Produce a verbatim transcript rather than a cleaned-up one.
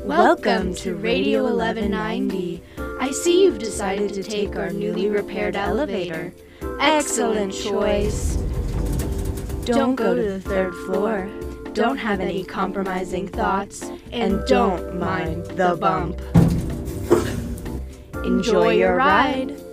Welcome to Radio eleven ninety. I see you've decided to take our newly repaired elevator. Excellent choice. Don't go to the third floor. Don't have any compromising thoughts. And don't mind the bump. Enjoy your ride.